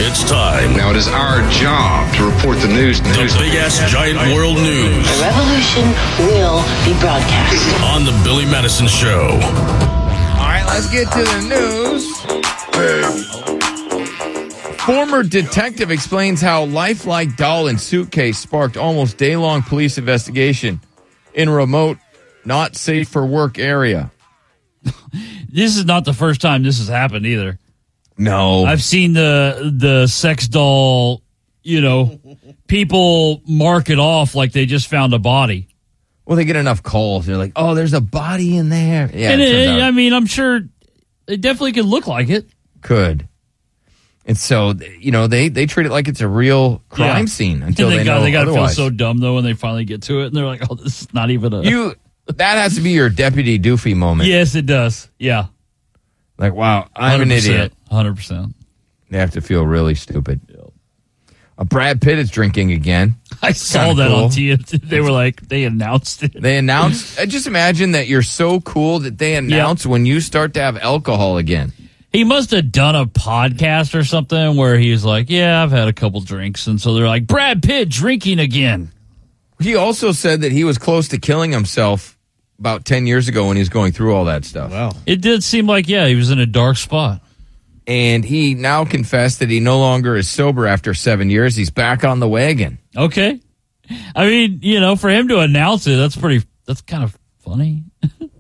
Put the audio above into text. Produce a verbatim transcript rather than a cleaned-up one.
It's time. Now it is our job to report the news. The news. big-ass giant world news. The revolution will be broadcast. On the Billy Madison Show. All right, let's get to the news. Former detective explains how lifelike doll and suitcase sparked almost day-long police investigation in a remote, not safe for work area. This is not the first time this has happened either. No. I've seen the the sex doll, you know, people mark it off like they just found a body. Well, they get enough calls. They're like, oh, there's a body in there. Yeah, and it it, turns out I mean, I'm sure it definitely could look like it. could. And so, you know, they, they treat it like it's a real crime Yeah. scene until And they, they got know they got to feel otherwise. so dumb though when they finally get to it, and they're like, "Oh, this is not even a." You that has to be your Deputy Doofy moment. Yes, it does. Yeah, Like, wow, I'm an idiot. Hundred percent. They have to feel really stupid. Uh, Brad Pitt is drinking again. I saw Kinda that cool. on T F T. They were like, they announced it. They announced. I just imagine that you're so cool that they announce when you start to have alcohol again. He must have done a podcast or something where he was like, "Yeah, I've had a couple drinks," and so they're like, "Brad Pitt drinking again." He also said that he was close to killing himself about ten years ago when he was going through all that stuff. Wow. It did seem like, yeah, he was in a dark spot. And he now confessed that he no longer is sober after seven years. He's back on the wagon. Okay. I mean, you know, for him to announce it, that's pretty, that's kind of funny.